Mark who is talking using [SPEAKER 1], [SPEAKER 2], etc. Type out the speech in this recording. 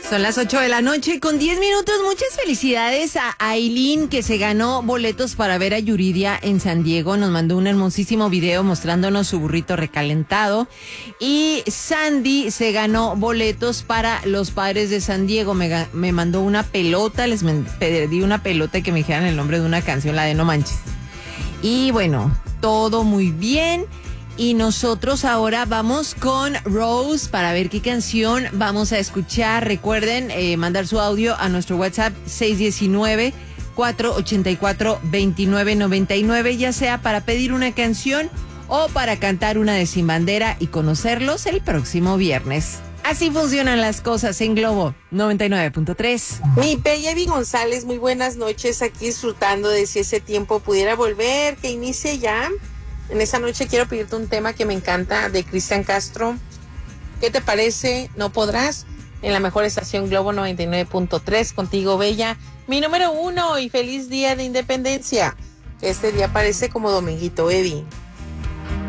[SPEAKER 1] Son las 8 de la noche con 10 minutos. Muchas felicidades a Aileen, que se ganó boletos para ver a Yuridia en San Diego. Nos mandó un hermosísimo video mostrándonos su burrito recalentado. Y Sandy se ganó boletos para los Padres de San Diego. Me mandó una pelota, pedí una pelota y que me dijeran el nombre de una canción, la de No Manches. Y bueno, todo muy bien. Y nosotros ahora vamos con Rose para ver qué canción vamos a escuchar. Recuerden mandar su audio a nuestro WhatsApp 619-484-2999, ya sea para pedir una canción o para cantar una de Sin Bandera y conocerlos el próximo viernes. Así funcionan las cosas en Globo 99.3.
[SPEAKER 2] Mi bella Evi González, muy buenas noches, aquí disfrutando de si ese tiempo pudiera volver, que inicie ya. En esta noche quiero pedirte un tema que me encanta de Cristian Castro. ¿Qué te parece? ¿No podrás? En la mejor estación Globo 99.3, contigo, bella. Mi número 1 y feliz día de independencia. Este día parece como dominguito, Evi.